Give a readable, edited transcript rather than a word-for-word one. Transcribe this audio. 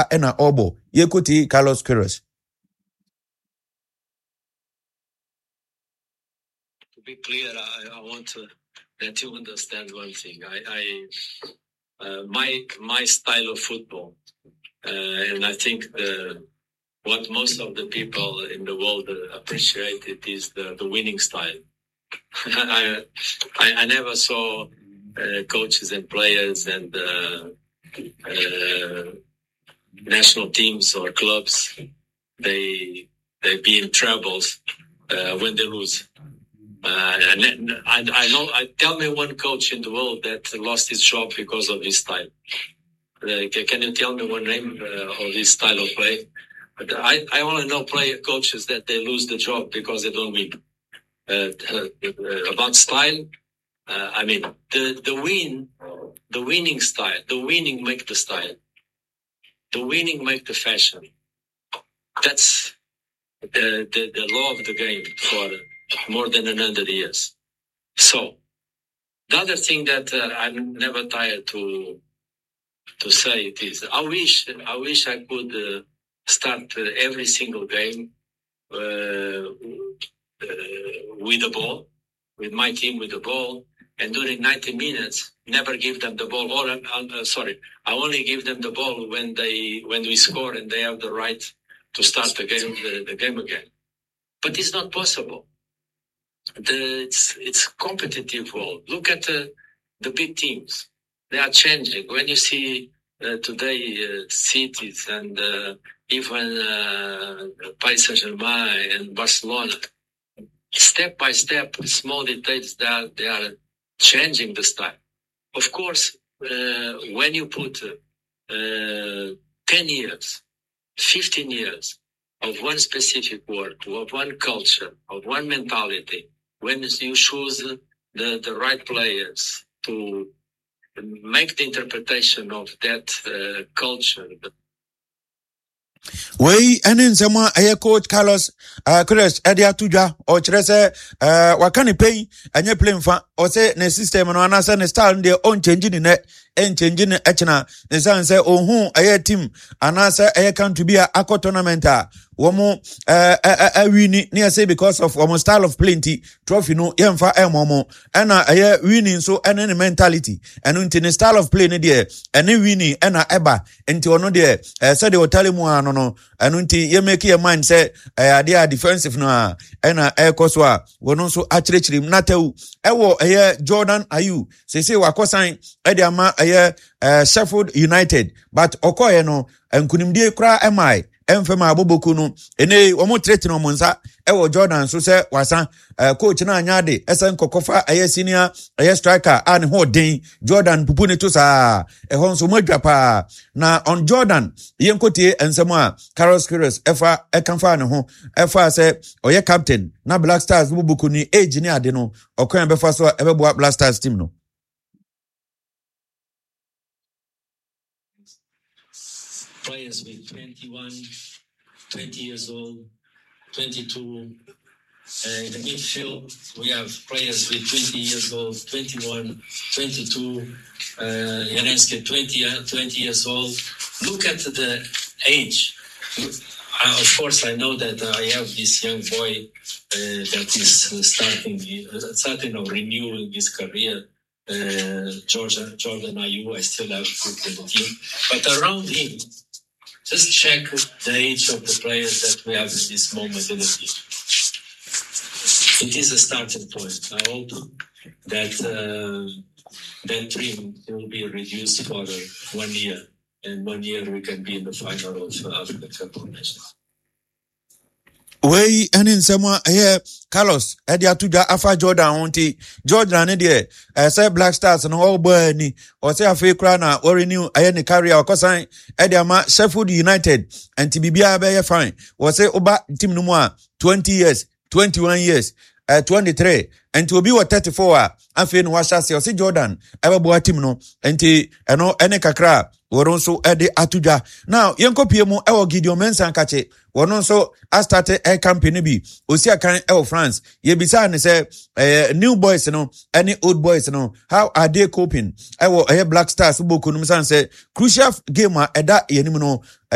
saa ena obo yekuti Carlos Queiroz. To be clear, I want to let you understand one thing. My style of football, and I think what most of the people in the world appreciate it is the winning style. I never saw coaches and players and national teams or clubs they be in troubles when they lose. Tell me one coach in the world that lost his job because of his style. Can you tell me one name of his style of play? But I only know coaches that they lose the job because they don't win. About style, I mean the winning style, the winning make the style, the winning make the fashion. That's the law of the game for more than 100 years. So the other thing that I'm never tired to say it is I wish I could start every single game with the ball, with my team with the ball, and during 90 minutes never give them the ball. Or I only give them the ball when we score and they have the right to start the game again. But it's not possible. It's competitive world. Look at the big teams; they are changing. When you see today cities and even Paris Saint-Germain and Barcelona, step by step, small details they are changing the style. Of course, when you put 10 years, 15 years of one specific word, of one culture, of one mentality, when you choose the right players to make the interpretation of that culture. Wey ene nsema coach Carlos Queiroz edia tudwa o kire se waka ne pay anye play mfa o se ne system no anase ne style de on change ni ne en change ne echna ne san se ohun team anase can to be a tournament womo winning near say because of womo style of plenty trophy no yemfa momo ena winning so ene mentality eno nti style of play ne de ene winning ena eba nti ono de say de otale mu ano no eno nti ye make your mind say they are defensive no ena ekoso a wono so achirichirim natew ewo Jordan Ayew say wakosan e de ama Sheffield United but okoye no nkunimdie kra emai emfema aboboku no ene omo threaten omo nsa ewo Jordan so se wasan coach na anyade esen kokofa senior striker an ho den Jordan pupu ne to sa ehon so madwapa na on Jordan yenkotie ensemo a Carlos Queiroz efa ekanfa ne ho efa se oye captain na Black Stars boboku ni age ni ade no okwan befa so ebeboa Black Stars team no. Players with 21, 20 years old, 22. In the midfield, we have players with 20 years old, 21, 22. Yarenski, 20 years old. Look at the age. Of course, I know that I have this young boy that is starting or renewing his career. Jordan Ayew, I still have in the team. But around him, just check the age of the players that we have at this moment in the team. It is a starting point. I hope that that dream will be reduced for 1 year. And 1 year we can be in the final of African Cup of Nations. Wey ene nsema Carlos edia tudwa afa Jordan wonti Jordan ne de say Black Stars no all boy ni o say afa kra na o renew ne career okosan edia ma Sheffield United anti bibia be fine o say oba team no mu a 20 years 21 years 23 and to be 34 afa no washa say o say Jordan ebebo team no anti eno ene kakra woron so ede atudwa now yenkopie mu ewo Gideon Mensah kache wonon so a started a campaign bi osi akan ewo France ye bisa ne say new boys no any old boys no how are they coping ewo Black Stars boku no say crucial game eda yenim no